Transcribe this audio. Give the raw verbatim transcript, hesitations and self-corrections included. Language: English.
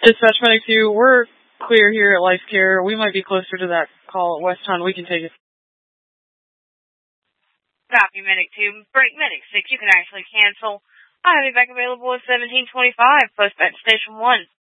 Dispatch Medic two, we're clear here at Life Care. We might be closer to that call at West Hunt. We can take it. Copy, Medic two. Break Medic six, you can actually cancel. I have you back available at seventeen twenty-five, post at Station one.